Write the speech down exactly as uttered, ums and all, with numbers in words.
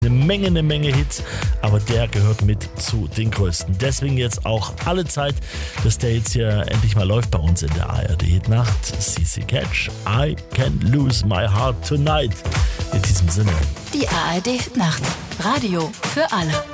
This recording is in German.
Eine Menge, eine Menge Hits, aber der gehört mit zu den größten. Deswegen jetzt auch alle Zeit, dass der jetzt hier endlich mal läuft bei uns in der A R D Hitnacht. C C Catch, I Can't Lose My Heart Tonight. In diesem Sinne. Die A R D Hitnacht. Radio für alle.